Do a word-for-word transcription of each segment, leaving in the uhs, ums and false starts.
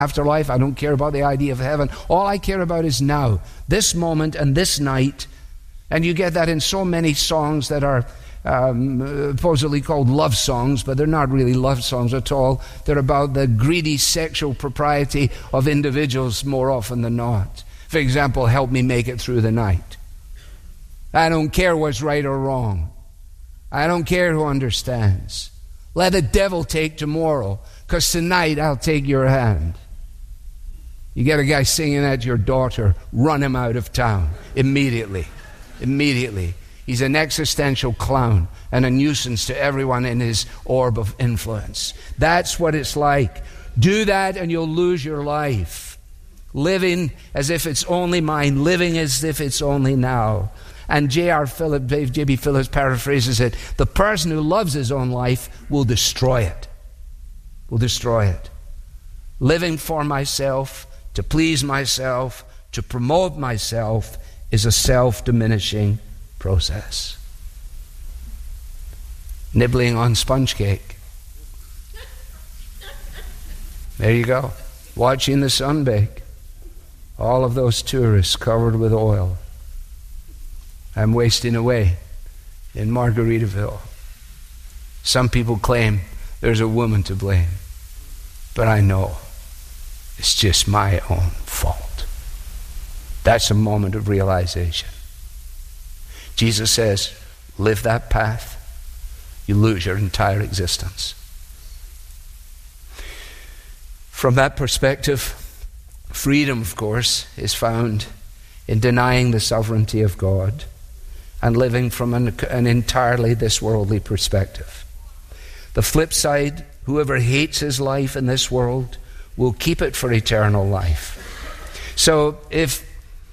afterlife. I don't care about the idea of heaven. All I care about is now, this moment and this night. And you get that in so many songs that are um, supposedly called love songs, but they're not really love songs at all. They're about the greedy sexual propriety of individuals more often than not. For example, help me make it through the night. I don't care what's right or wrong. I don't care who understands. Let the devil take tomorrow, because tonight I'll take your hand. You get a guy singing at your daughter, run him out of town immediately. Immediately. He's an existential clown and a nuisance to everyone in his orb of influence. That's what it's like. Do that and you'll lose your life. Living as if it's only mine, living as if it's only now. And J R Phillips, J B Phillips paraphrases it, the person who loves his own life will destroy it. Will destroy it. Living for myself, to please myself, to promote myself, is a self-diminishing process. Nibbling on sponge cake. There you go. Watching the sun bake. All of those tourists covered with oil. I'm wasting away in Margaritaville. Some people claim there's a woman to blame, but I know it's just my own fault. That's a moment of realization. Jesus says, live that path, you lose your entire existence. From that perspective, freedom, of course, is found in denying the sovereignty of God and living from an, an entirely this worldly perspective. The flip side, whoever hates his life in this world will keep it for eternal life. So if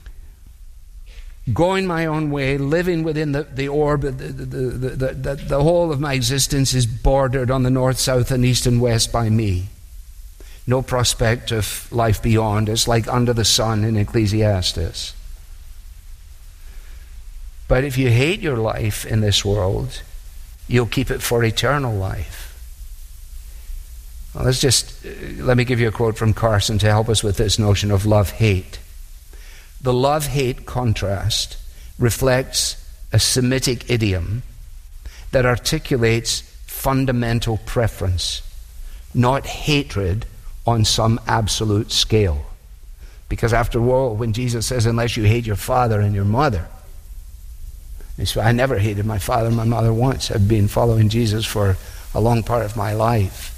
going my own way, living within the, the orb, the, the, the, the, the whole of my existence is bordered on the north, south, and east and west by me. No prospect of life beyond. It's like under the sun in Ecclesiastes. But if you hate your life in this world, you'll keep it for eternal life. Well, let's just, uh, let me give you a quote from Carson to help us with this notion of love-hate. The love-hate contrast reflects a Semitic idiom that articulates fundamental preference, not hatred on some absolute scale. Because after all, when Jesus says, unless you hate your father and your mother, I never hated my father and my mother once. I've been following Jesus for a long part of my life.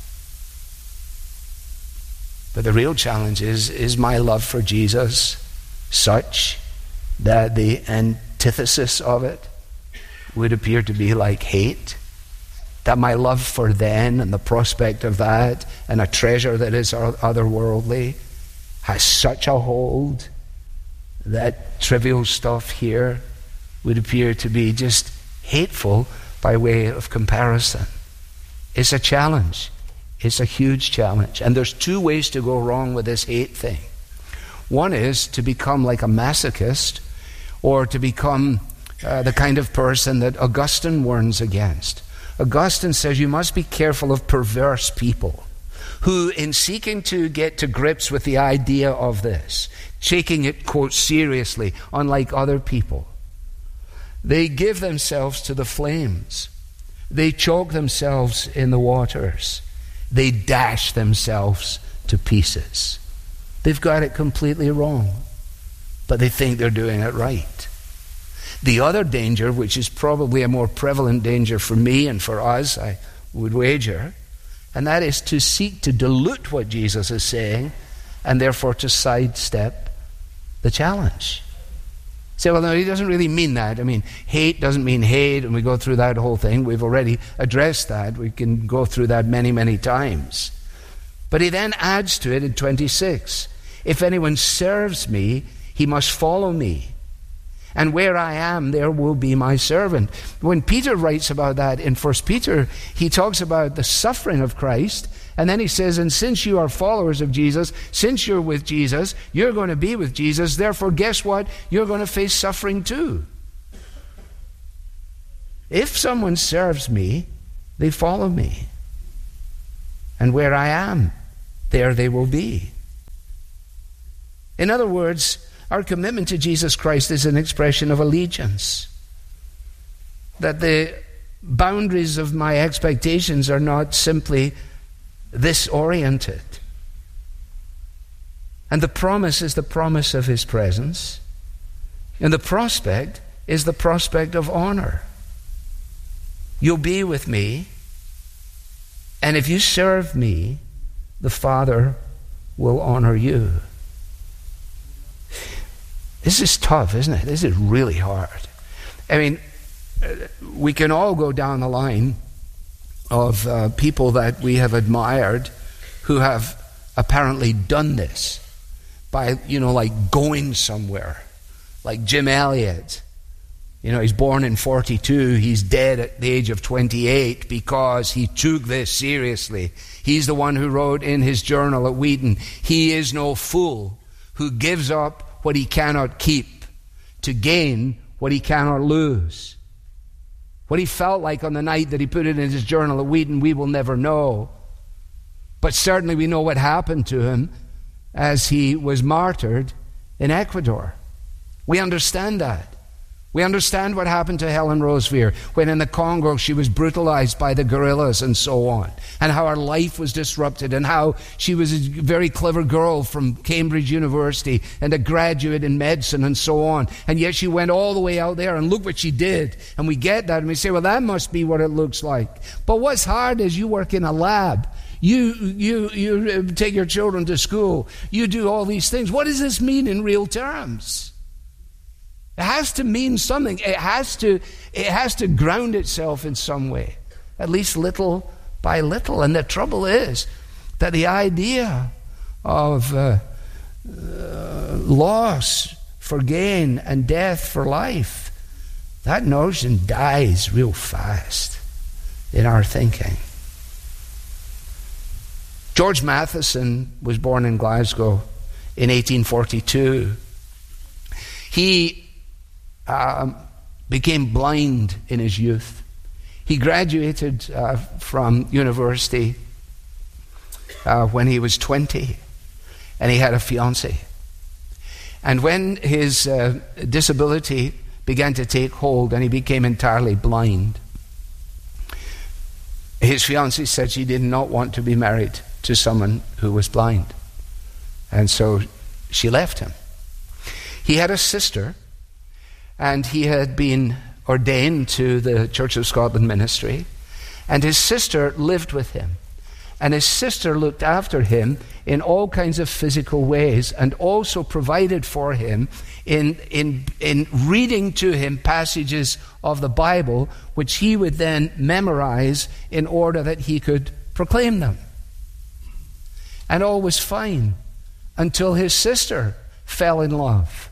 But the real challenge is, is my love for Jesus such that the antithesis of it would appear to be like hate? That my love for then and the prospect of that and a treasure that is otherworldly has such a hold that trivial stuff here would appear to be just hateful by way of comparison. It's a challenge. It's a huge challenge. And there's two ways to go wrong with this hate thing. One is to become like a masochist, or to become uh, the kind of person that Augustine warns against. Augustine says you must be careful of perverse people who, in seeking to get to grips with the idea of this, taking it, quote, seriously, unlike other people, they give themselves to the flames. They choke themselves in the waters. They dash themselves to pieces. They've got it completely wrong, but they think they're doing it right. The other danger, which is probably a more prevalent danger for me and for us, I would wager, and that is to seek to dilute what Jesus is saying and therefore to sidestep the challenge. Say, well, no, he doesn't really mean that. I mean, hate doesn't mean hate, and we go through that whole thing. We've already addressed that. We can go through that many, many times. But he then adds to it in twenty-six, if anyone serves me, he must follow me. And where I am, there will be my servant. When Peter writes about that in First Peter, he talks about the suffering of Christ, and then he says, and since you are followers of Jesus, since you're with Jesus, you're going to be with Jesus, therefore guess what? You're going to face suffering too. If someone serves me, they follow me. And where I am, there they will be. In other words, our commitment to Jesus Christ is an expression of allegiance. That the boundaries of my expectations are not simply this oriented. And the promise is the promise of his presence. And the prospect is the prospect of honor. You'll be with me, and if you serve me, the Father will honor you. This is tough, isn't it? This is really hard. I mean, we can all go down the line of uh, people that we have admired who have apparently done this by, you know, like going somewhere. Like Jim Elliot. You know, he's born in forty-two. He's dead at the age of twenty-eight because he took this seriously. He's the one who wrote in his journal at Wheaton, "He is no fool who gives up what he cannot keep to gain what he cannot lose." What he felt like on the night that he put it in his journal at Wheaton, we will never know. But certainly we know what happened to him as he was martyred in Ecuador. We understand that. We understand what happened to Helen Roseveare when in the Congo she was brutalized by the guerrillas and so on, and how her life was disrupted, and how she was a very clever girl from Cambridge University and a graduate in medicine and so on, and yet she went all the way out there, and look what she did. And we get that and we say, well, that must be what it looks like. But what's hard is you work in a lab. You, you, you take your children to school. You do all these things. What does this mean in real terms? It has to mean something. It has to, it has to ground itself in some way, at least little by little. And the trouble is that the idea of uh, uh, loss for gain and death for life, that notion dies real fast in our thinking. George Matheson was born in Glasgow in eighteen forty-two. He Um, became blind in his youth. He graduated uh, from university uh, when he was twenty, and he had a fiancée. And when his uh, disability began to take hold and he became entirely blind, his fiancée said she did not want to be married to someone who was blind. And so she left him. He had a sister, and he had been ordained to the Church of Scotland ministry. And his sister lived with him. And his sister looked after him in all kinds of physical ways, and also provided for him in, in, in reading to him passages of the Bible, which he would then memorize in order that he could proclaim them. And all was fine until his sister fell in love.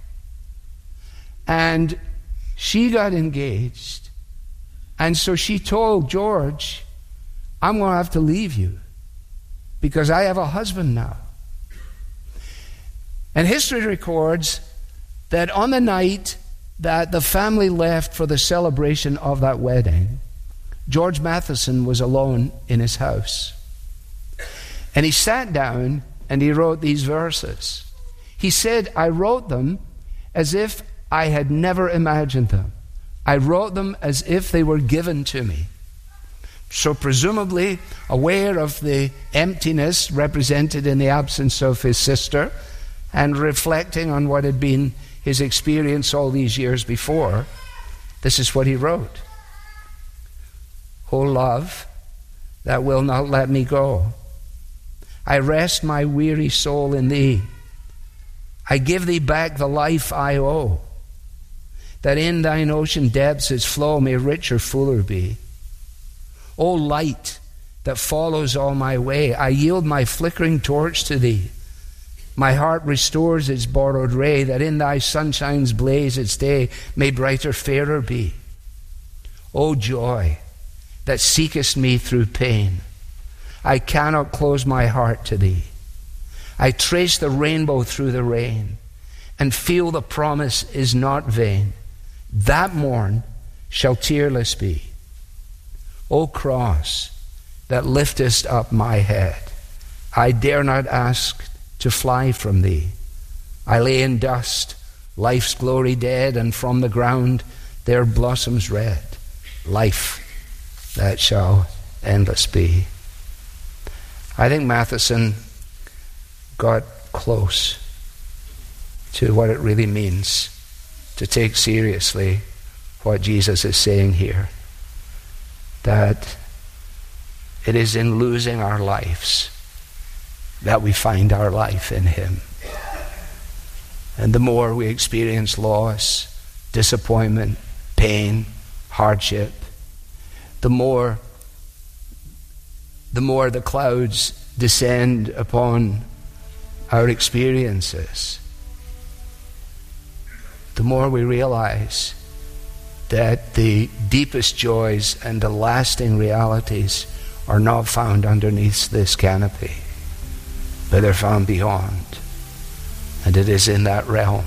And she got engaged. And so she told George, I'm going to have to leave you because I have a husband now. And history records that on the night that the family left for the celebration of that wedding, George Matheson was alone in his house. And he sat down and he wrote these verses. He said, I wrote them as if I had never imagined them. I wrote them as if they were given to me. So presumably aware of the emptiness represented in the absence of his sister, and reflecting on what had been his experience all these years before, this is what he wrote. O love that will not let me go, I rest my weary soul in thee. I give thee back the life I owe, that in thine ocean depths its flow may richer, fuller be. O light that follows all my way, I yield my flickering torch to thee. My heart restores its borrowed ray, that in thy sunshine's blaze its day may brighter, fairer be. O joy that seekest me through pain, I cannot close my heart to thee. I trace the rainbow through the rain, and feel the promise is not vain. That morn shall tearless be. O cross that liftest up my head, I dare not ask to fly from thee. I lay in dust, life's glory dead, and from the ground there blossoms red, life that shall endless be. I think Matheson got close to what it really means to take seriously what Jesus is saying here. That it is in losing our lives that we find our life in Him. And the more we experience loss, disappointment, pain, hardship, the more the more the clouds descend upon our experiences, the more we realize that the deepest joys and the lasting realities are not found underneath this canopy, but they're found beyond. And it is in that realm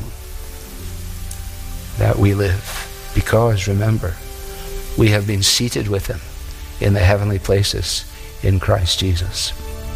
that we live, because, remember, we have been seated with Him in the heavenly places in Christ Jesus.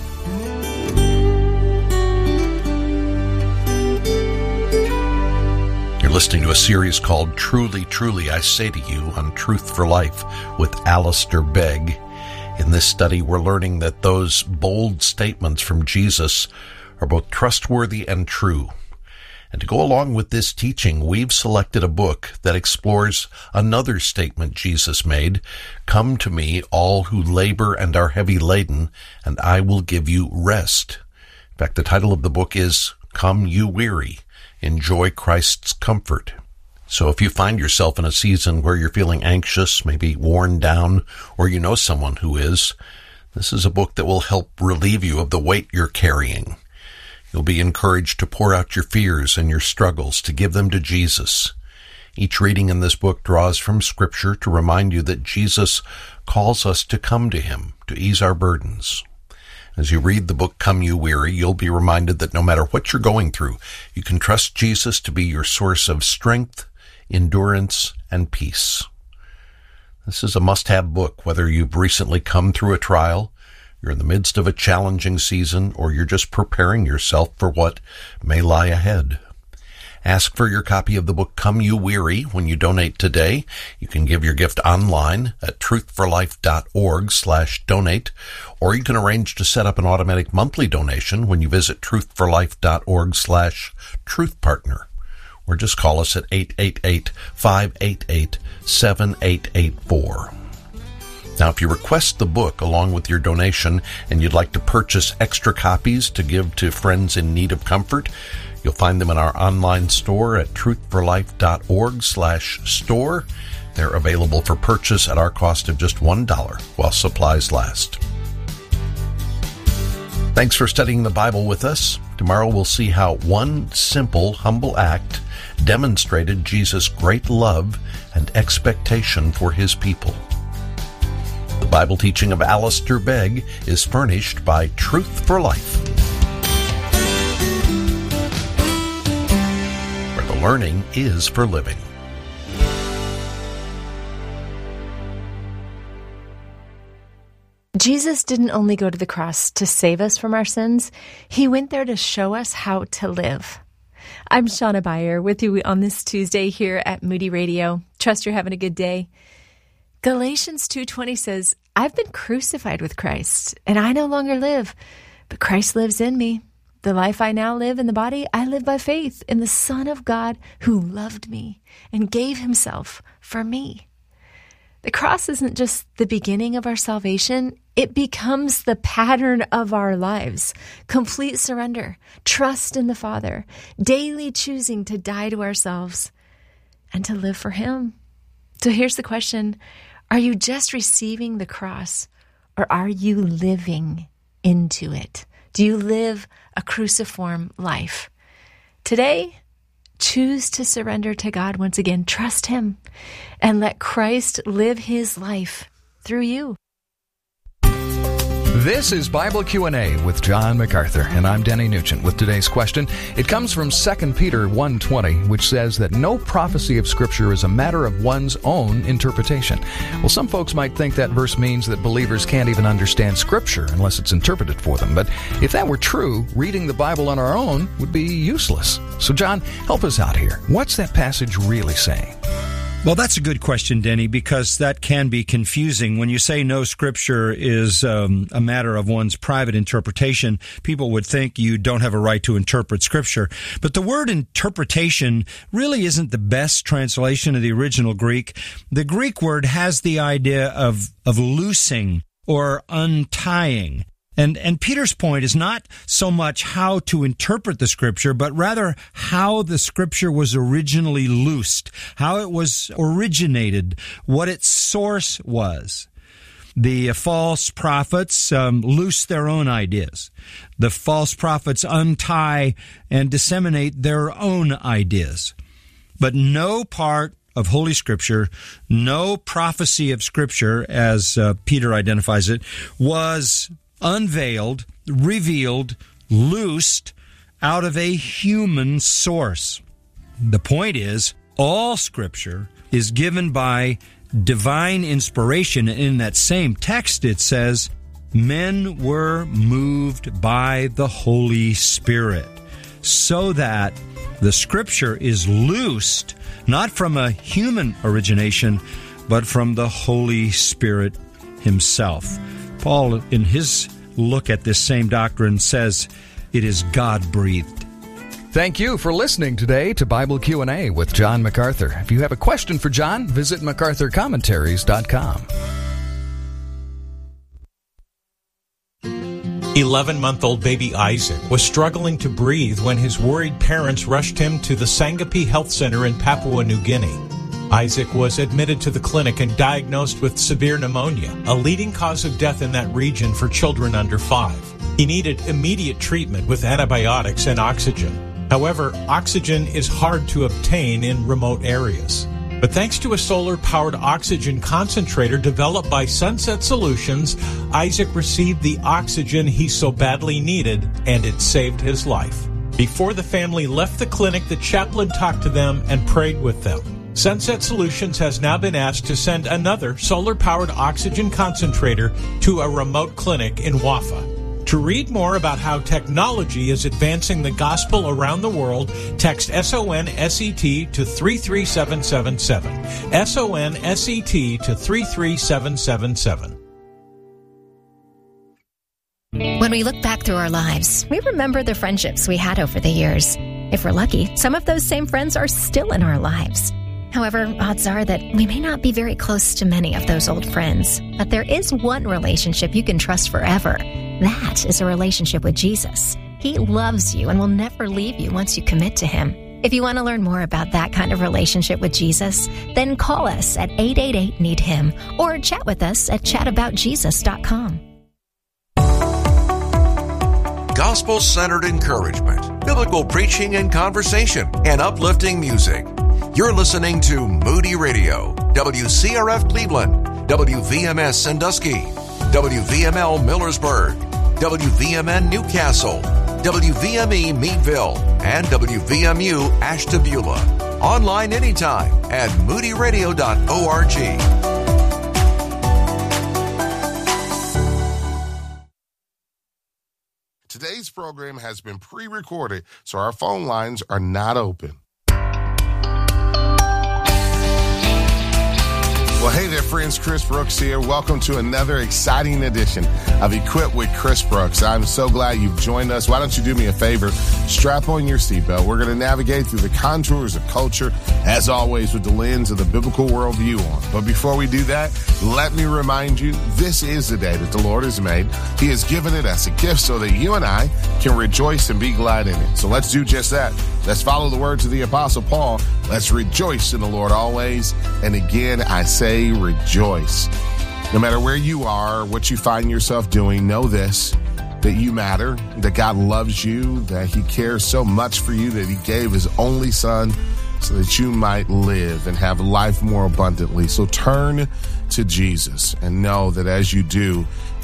You're listening to a series called Truly, Truly, I Say to You on Truth for Life with Alistair Begg. In this study, we're learning that those bold statements from Jesus are both trustworthy and true. And to go along with this teaching, we've selected a book that explores another statement Jesus made: "Come to me, all who labor and are heavy laden, and I will give you rest." In fact, the title of the book is "Come You Weary, Enjoy Christ's Comfort." So if you find yourself in a season where you're feeling anxious, maybe worn down, or you know someone who is, this is a book that will help relieve you of the weight you're carrying. You'll be encouraged to pour out your fears and your struggles, to give them to Jesus. Each reading in this book draws from Scripture to remind you that Jesus calls us to come to Him, to ease our burdens. As you read the book, Come You Weary, you'll be reminded that no matter what you're going through, you can trust Jesus to be your source of strength, endurance, and peace. This is a must-have book, whether you've recently come through a trial, you're in the midst of a challenging season, or you're just preparing yourself for what may lie ahead. Ask for your copy of the book Come You Weary when you donate today. You can give your gift online at truthforlife.org slash donate, or you can arrange to set up an automatic monthly donation when you visit truthforlife.org slash truthpartner, or just call us at eight eight eight, five eight eight, seven eight eight four. Now, if you request the book along with your donation and you'd like to purchase extra copies to give to friends in need of comfort, you'll find them in our online store at truthforlife.org slash store. They're available for purchase at our cost of just one dollar while supplies last. Thanks for studying the Bible with us. Tomorrow we'll see how one simple, humble act demonstrated Jesus' great love and expectation for His people. The Bible teaching of Alistair Begg is furnished by Truth for Life, where the learning is for living. Jesus didn't only go to the cross to save us from our sins. He went there to show us how to live. I'm Shauna Beyer with you on this Tuesday here at Moody Radio. Trust you're having a good day. Galatians two twenty says, I've been crucified with Christ, and I no longer live, but Christ lives in me. The life I now live in the body, I live by faith in the Son of God who loved me and gave Himself for me. The cross isn't just the beginning of our salvation. It becomes the pattern of our lives. Complete surrender, trust in the Father, daily choosing to die to ourselves and to live for Him. So here's the question. Are you just receiving the cross, or are you living into it? Do you live a cruciform life? Today, choose to surrender to God once again. Trust Him and let Christ live His life through you. This is Bible Q and A with John MacArthur, and I'm Denny Nugent with today's question. It comes from Second Peter one twenty, which says that no prophecy of Scripture is a matter of one's own interpretation. Well, some folks might think that verse means that believers can't even understand Scripture unless it's interpreted for them. But if that were true, reading the Bible on our own would be useless. So, John, help us out here. What's that passage really saying? Well, that's a good question, Denny, because that can be confusing. When you say no Scripture is um, a matter of one's private interpretation, people would think you don't have a right to interpret Scripture. But the word interpretation really isn't the best translation of the original Greek. The Greek word has the idea of, of loosing or untying. And and Peter's point is not so much how to interpret the Scripture, but rather how the Scripture was originally loosed, how it was originated, what its source was. The false prophets um, loose their own ideas. The false prophets untie and disseminate their own ideas. But no part of Holy Scripture, no prophecy of Scripture, as uh, Peter identifies it, was unveiled, revealed, loosed out of a human source. The point is, all Scripture is given by divine inspiration. In that same text, it says, men were moved by the Holy Spirit, so that the Scripture is loosed, not from a human origination, but from the Holy Spirit Himself. Paul, in his look at this same doctrine, says it is God-breathed. Thank you for listening today to Bible Q and A with John MacArthur. If you have a question for John, visit macarthur commentaries dot com. eleven-month-old baby Isaac was struggling to breathe when his worried parents rushed him to the Sangapi Health Center in Papua New Guinea. Isaac was admitted to the clinic and diagnosed with severe pneumonia, a leading cause of death in that region for children under five. He needed immediate treatment with antibiotics and oxygen. However, oxygen is hard to obtain in remote areas. But thanks to a solar-powered oxygen concentrator developed by Sunset Solutions, Isaac received the oxygen he so badly needed, and it saved his life. Before the family left the clinic, the chaplain talked to them and prayed with them. Sunset Solutions has now been asked to send another solar-powered oxygen concentrator to a remote clinic in Wafa. To read more about how technology is advancing the gospel around the world, text S O N S E T to three three seven seven seven. S O N S E T to three three seven seven seven. When we look back through our lives, we remember the friendships we had over the years. If we're lucky, some of those same friends are still in our lives. However, odds are that we may not be very close to many of those old friends. But there is one relationship you can trust forever. That is a relationship with Jesus. He loves you and will never leave you once you commit to Him. If you want to learn more about that kind of relationship with Jesus, then call us at eight eight eight, need him or chat with us at chat about jesus dot com. Gospel-centered encouragement, biblical preaching and conversation, and uplifting music. You're listening to Moody Radio, W C R F Cleveland, W V M S Sandusky, W V M L Millersburg, W V M N Newcastle, W V M E Meadville, and W V M U Ashtabula. Online anytime at moody radio dot org. Today's program has been pre-recorded, so our phone lines are not open. Well, hey there, friends. Chris Brooks here. Welcome to another exciting edition of Equipped with Chris Brooks. I'm so glad you've joined us. Why don't you do me a favor? Strap on your seatbelt. We're going to navigate through the contours of culture, as always, with the lens of the biblical worldview on. But before we do that, let me remind you, this is the day that the Lord has made. He has given it as a gift so that you and I can rejoice and be glad in it. So let's do just that. Let's follow the words of the Apostle Paul. Let's rejoice in the Lord always. And again, I say rejoice. No matter where you are, what you find yourself doing, know this, that you matter, that God loves you, that He cares so much for you that He gave His only Son so that you might live and have life more abundantly. So turn to Jesus and know that as you do,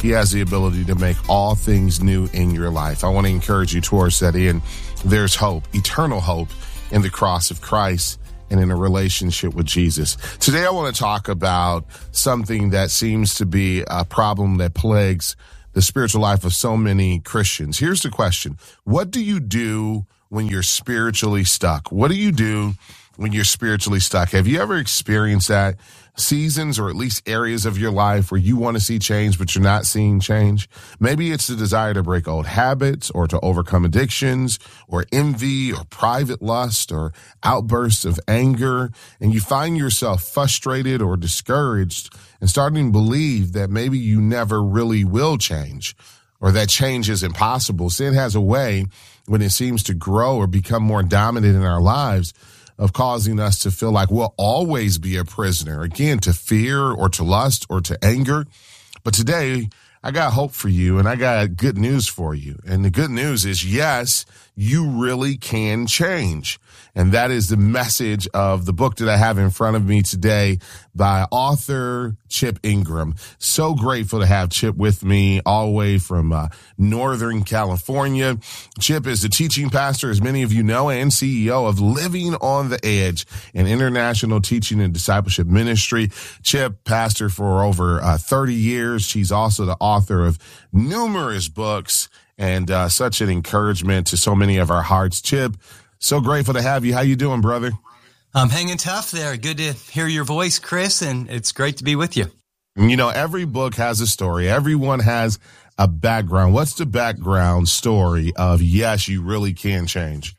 He has the ability to make all things new in your life. I want to encourage you towards that end. There's hope, eternal hope in the cross of Christ and in a relationship with Jesus. Today, I want to talk about something that seems to be a problem that plagues the spiritual life of so many Christians. Here's the question. What do you do when you're spiritually stuck? What do you do when you're spiritually stuck? Have you ever experienced that? Seasons or at least areas of your life where you want to see change, but you're not seeing change. Maybe it's the desire to break old habits or to overcome addictions or envy or private lust or outbursts of anger. And you find yourself frustrated or discouraged and starting to believe that maybe you never really will change or that change is impossible. Sin has a way when it seems to grow or become more dominant in our lives of causing us to feel like we'll always be a prisoner, again, to fear or to lust or to anger. But today, I got hope for you and I got good news for you. And the good news is, yes, you really can change. And that is the message of the book that I have in front of me today by author Chip Ingram. So grateful to have Chip with me all the way from uh, Northern California. Chip is the teaching pastor, as many of you know, and C E O of Living on the Edge, an international teaching and discipleship ministry. Chip, pastor for over uh, thirty years. She's also the author of numerous books and uh, such an encouragement to so many of our hearts. Chip, so grateful to have you. How you doing, brother? I'm hanging tough there. Good to hear your voice, Chris, and it's great to be with you. You know, every book has a story. Everyone has a background. What's the background story of, yes, you really can change?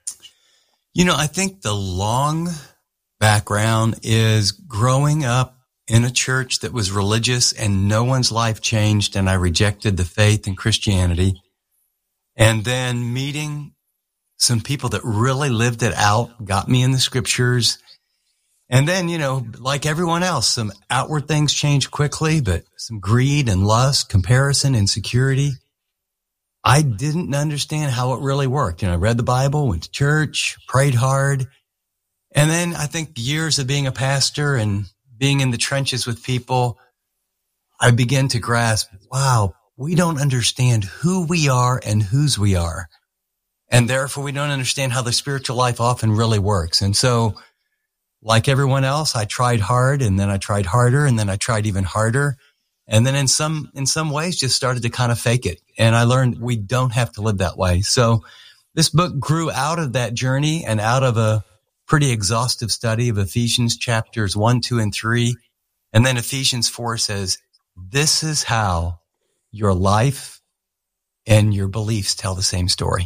You know, I think the long background is growing up in a church that was religious and no one's life changed, and I rejected the faith in Christianity. And then meeting some people that really lived it out, got me in the scriptures. And then, you know, like everyone else, some outward things change quickly, but some greed and lust, comparison, insecurity. I didn't understand how it really worked. You know, I read the Bible, went to church, prayed hard. And then I think years of being a pastor and being in the trenches with people, I began to grasp, wow, we don't understand who we are and whose we are. And therefore, we don't understand how the spiritual life often really works. And so, like everyone else, I tried hard, and then I tried harder, and then I tried even harder. And then in some in some ways, just started to kind of fake it. And I learned we don't have to live that way. So this book grew out of that journey and out of a pretty exhaustive study of Ephesians chapters one, two, and three. And then Ephesians four says, this is how your life and your beliefs tell the same story.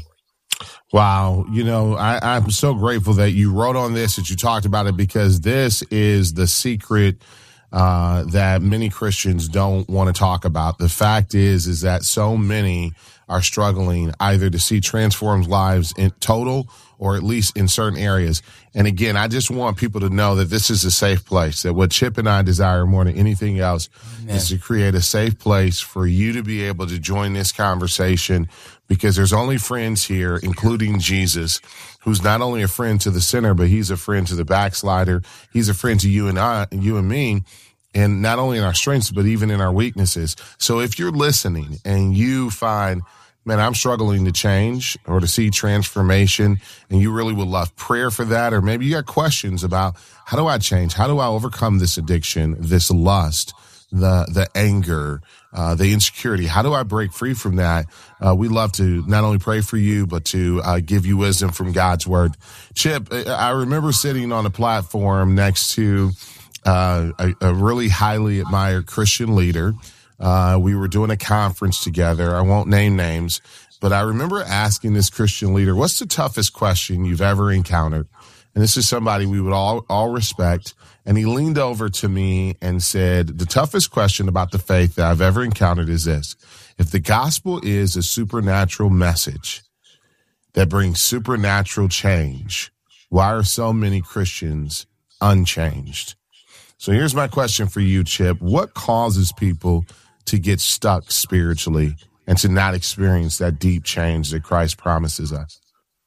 Wow. You know, I, I'm so grateful that you wrote on this, that you talked about it, because this is the secret uh, that many Christians don't want to talk about. The fact is, is that so many are struggling either to see transformed lives in total or at least in certain areas. And again, I just want people to know that this is a safe place, that what Chip and I desire more than anything else Amen. Is to create a safe place for you to be able to join this conversation, because there's only friends here, including Jesus, who's not only a friend to the sinner, but he's a friend to the backslider. He's a friend to you and I, you and me. And not only in our strengths, but even in our weaknesses. So if you're listening and you find, man, I'm struggling to change or to see transformation, and you really would love prayer for that, or maybe you got questions about, how do I change? How do I overcome this addiction, this lust, the the anger, uh, the insecurity? How do I break free from that? Uh, we love to not only pray for you, but to uh, give you wisdom from God's word. Chip, I remember sitting on a platform next to Uh, a, a really highly admired Christian leader. Uh, we were doing a conference together. I won't name names, but I remember asking this Christian leader, what's the toughest question you've ever encountered? And this is somebody we would all, all respect. And he leaned over to me and said, the toughest question about the faith that I've ever encountered is this: if the gospel is a supernatural message that brings supernatural change, why are so many Christians unchanged? So here's my question for you, Chip. What causes people to get stuck spiritually and to not experience that deep change that Christ promises us?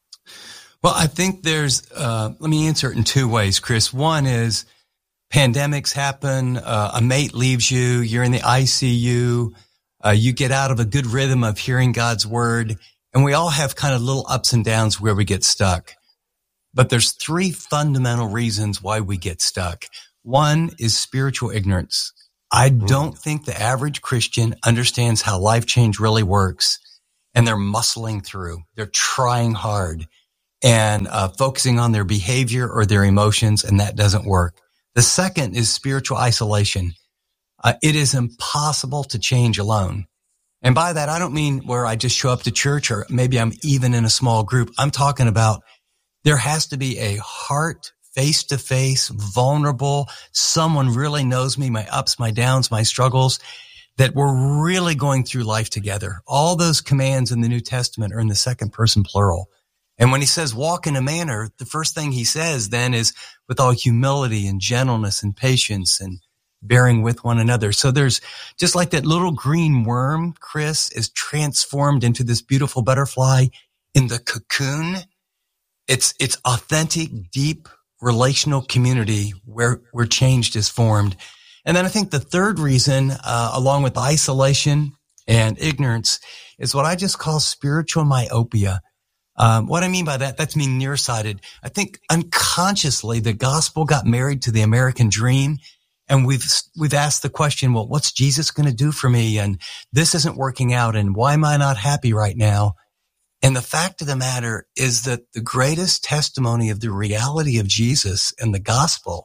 Well, I think there's, uh, let me answer it in two ways, Chris. One is pandemics happen, uh, a mate leaves you, you're in the I C U, Uh, you get out of a good rhythm of hearing God's word. And we all have kind of little ups and downs where we get stuck. But there's three fundamental reasons why we get stuck. One is spiritual ignorance. I don't think the average Christian understands how life change really works. And they're muscling through. They're trying hard and uh, focusing on their behavior or their emotions, and that doesn't work. The second is spiritual isolation. Uh, it is impossible to change alone. And by that, I don't mean where I just show up to church or maybe I'm even in a small group. I'm talking about there has to be a heart, face-to-face, vulnerable, someone really knows me, my ups, my downs, my struggles, that we're really going through life together. All those commands in the New Testament are in the second person plural. And when he says walk in a manner, the first thing he says then is with all humility and gentleness and patience and bearing with one another. So there's just like that little green worm, Chris, is transformed into this beautiful butterfly in the cocoon. It's, it's authentic, deep relational community where, where change is formed. And then I think the third reason, uh, along with isolation and ignorance, is what I just call spiritual myopia. Um, what I mean by that, that's mean nearsighted. I think unconsciously the gospel got married to the American dream. And we've, we've asked the question, well, what's Jesus going to do for me? And this isn't working out. And why am I not happy right now? And the fact of the matter is that the greatest testimony of the reality of Jesus and the gospel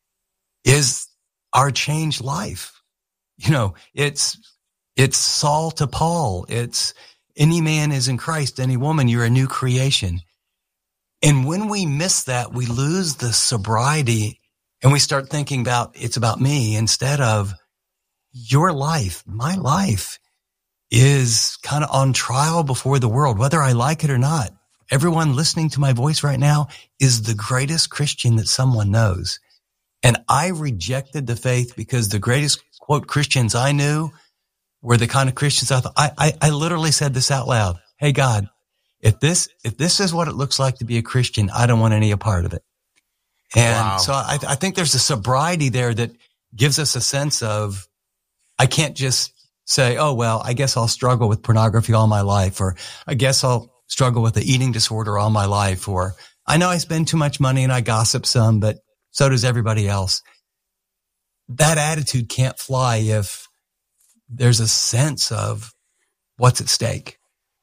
is our changed life. You know, it's, it's Saul to Paul. It's any man is in Christ, any woman, you're a new creation. And when we miss that, we lose the sobriety and we start thinking about it's about me instead of your life. My life is kind of on trial before the world, whether I like it or not. Everyone listening to my voice right now is the greatest Christian that someone knows. And I rejected the faith because the greatest, quote, Christians I knew were the kind of Christians I thought, I, I, I literally said this out loud. Hey, God, if this, if this is what it looks like to be a Christian, I don't want any a part of it. And wow. so I, I think there's a sobriety there that gives us a sense of, I can't just say, oh, well, I guess I'll struggle with pornography all my life, or I guess I'll struggle with the eating disorder all my life, or I know I spend too much money and I gossip some, but so does everybody else. That attitude can't fly if there's a sense of what's at stake.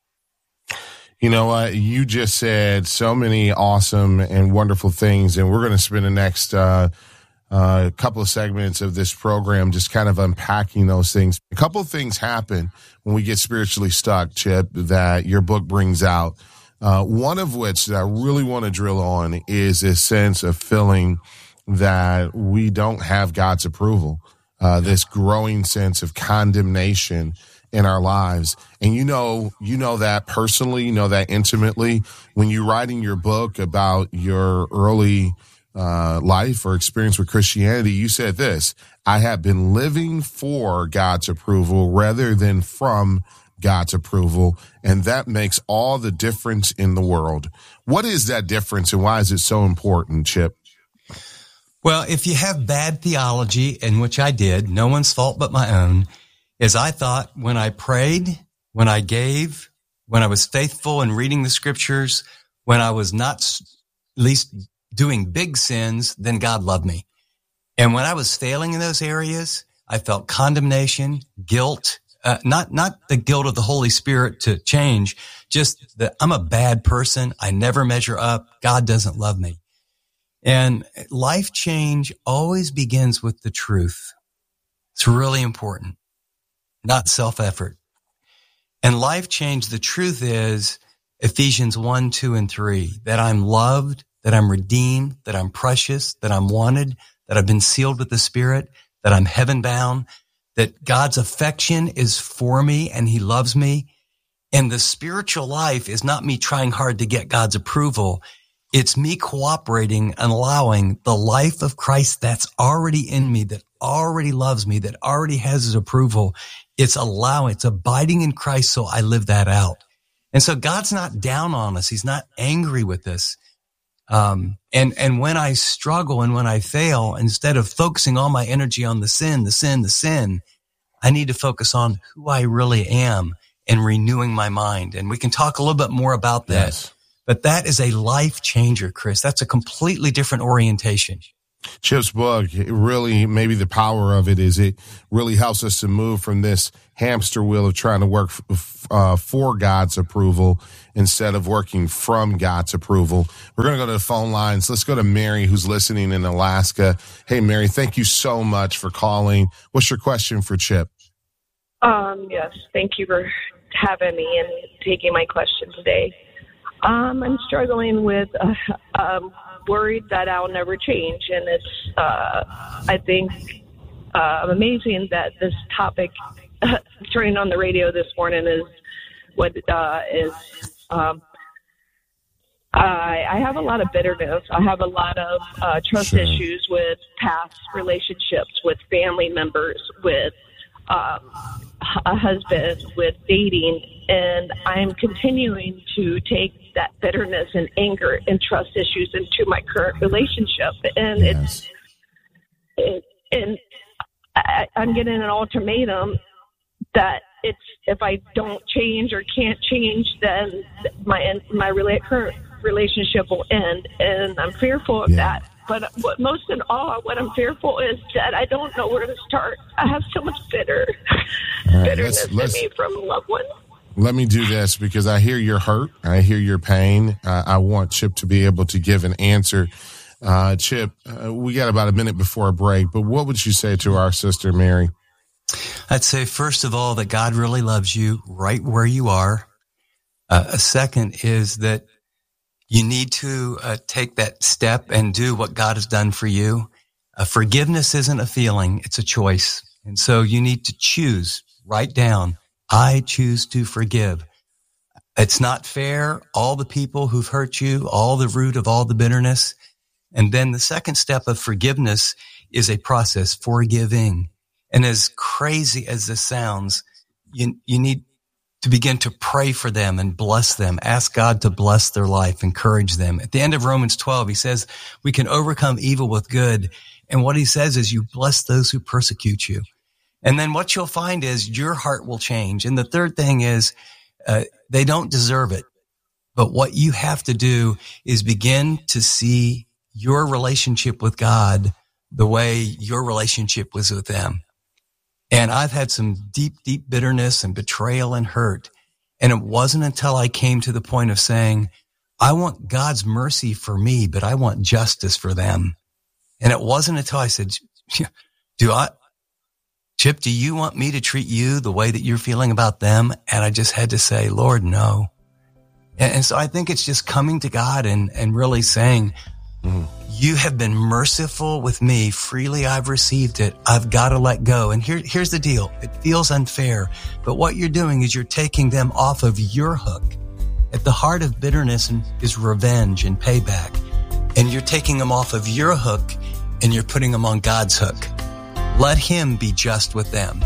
You know what? Uh, you just said so many awesome and wonderful things, and we're going to spend the next uh, uh, couple of segments of this program just kind of unpacking those things. A couple of things happen when we get spiritually stuck, Chip, that your book brings out. Uh, one of which that I really want to drill on is this sense of feeling that we don't have God's approval, uh, this growing sense of condemnation in our lives. And you know, you know that personally, you know that intimately. When you're writing your book about your early uh, life or experience with Christianity, you said this: I have been living for God's approval rather than from God's approval, and that makes all the difference in the world. What is that difference, and why is it so important, Chip? Well, if you have bad theology, in which I did, no one's fault but my own, is I thought when I prayed, when I gave, when I was faithful in reading the scriptures, when I was not at least doing big sins, then God loved me. And when I was failing in those areas, I felt condemnation, guilt, uh, not, not the guilt of the Holy Spirit to change, just that I'm a bad person. I never measure up. God doesn't love me. And life change always begins with the truth. It's really important, not self-effort. And life change, the truth is Ephesians one, two, and three, that I'm loved, that I'm redeemed, that I'm precious, that I'm wanted, that I've been sealed with the Spirit, that I'm heaven bound, that God's affection is for me and he loves me. And the spiritual life is not me trying hard to get God's approval. It's me cooperating and allowing the life of Christ that's already in me, that already loves me, that already has his approval. It's allowing, it's abiding in Christ so I live that out. And so God's not down on us. He's not angry with us. Um, and, and when I struggle and when I fail, instead of focusing all my energy on the sin, the sin, the sin, I need to focus on who I really am and renewing my mind. And we can talk a little bit more about that. Yes. But that is a life changer, Chris. That's a completely different orientation. Chip's book, it really, maybe the power of it is it really helps us to move from this hamster wheel of trying to work f- uh, for God's approval instead of working from God's approval. We're going to go to the phone lines. Let's go to Mary, who's listening in Alaska. Hey, Mary, thank you so much for calling. What's your question for Chip? Um, yes, thank you for having me and taking my question today. Um, I'm struggling with, uh, um, worried that I'll never change. And it's, uh, I think, uh, amazing that this topic uh, turning on the radio this morning is what, uh, is, um, I, I have a lot of bitterness. I have a lot of, uh, trust sure. issues with past relationships, with family members, with, um, a husband, with dating. And I'm continuing to take that bitterness and anger and trust issues into my current relationship. And yes. it's, it, and I, I'm getting an ultimatum that it's, if I don't change or can't change, then my, my rela- current relationship will end. And I'm fearful of yeah. that. But what, most of all, what I'm fearful is that I don't know where to start. I have so much bitter, right, bitterness let's, let's, in me from loved ones. Let me do this because I hear your hurt. I hear your pain. Uh, I want Chip to be able to give an answer. Uh, Chip, uh, we got about a minute before a break, but what would you say to our sister, Mary? I'd say, first of all, that God really loves you right where you are. Uh, a second is that you need to uh, take that step and do what God has done for you. Uh, forgiveness isn't a feeling, it's a choice. And so you need to choose, write down, I choose to forgive. It's not fair. All the people who've hurt you, all the root of all the bitterness. And then the second step of forgiveness is a process, forgiving. And as crazy as this sounds, you, you need to begin to pray for them and bless them. Ask God to bless their life, encourage them. At the end of Romans twelve, he says, we can overcome evil with good. And what he says is you bless those who persecute you. And then what you'll find is your heart will change. And the third thing is, uh, they don't deserve it. But what you have to do is begin to see your relationship with God the way your relationship was with them. And I've had some deep, deep bitterness and betrayal and hurt. And it wasn't until I came to the point of saying, I want God's mercy for me, but I want justice for them. And it wasn't until I said, do I, Chip, do you want me to treat you the way that you're feeling about them? And I just had to say, Lord, no. And, and so I think it's just coming to God and, and really saying, mm-hmm. you have been merciful with me. Freely I've received it. I've got to let go. And here, here's the deal. It feels unfair, but what you're doing is you're taking them off of your hook. At the heart of bitterness is revenge and payback. And you're taking them off of your hook and you're putting them on God's hook. Let him be just with them.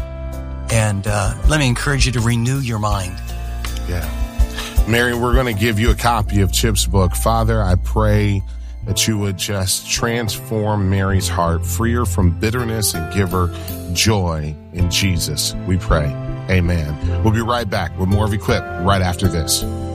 And uh, let me encourage you to renew your mind. Yeah. Mary, we're going to give you a copy of Chip's book. Father, I pray that you would just transform Mary's heart, free her from bitterness and give her joy in Jesus. We pray. Amen. We'll be right back with more of Equip right after this.